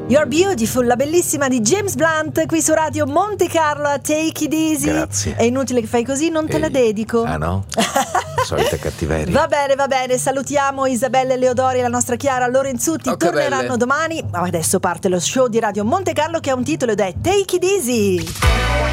You're Beautiful, la bellissima di James Blunt, qui su Radio Monte Carlo a Take It Easy. Grazie. È inutile che fai così, non te la dedico. Ah no? Solita cattiveria. Va bene, salutiamo Isabella e Leodori e la nostra Chiara Lorenzutti, Oh, che torneranno belle. domani. Adesso parte lo show di Radio Monte Carlo che ha un titolo ed è Take It Easy.